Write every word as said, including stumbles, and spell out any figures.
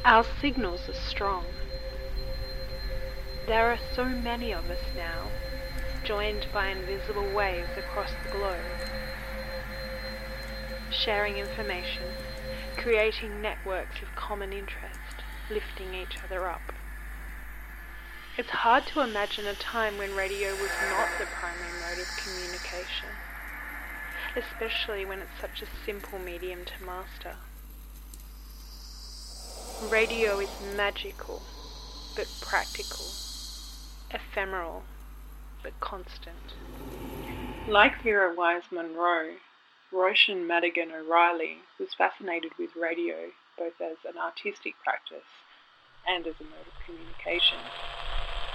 Our signals are strong. There are so many of us now, joined by invisible waves across the globe, sharing information, creating networks of common interest, lifting each other up. It's hard to imagine a time when radio was not the primary mode of communication, especially when it's such a simple medium to master. Radio is magical, but practical, ephemeral, but constant. Like Vera Wise Monroe, Roshan Madigan O'Reilly was fascinated with radio both as an artistic practice and as a mode of communication.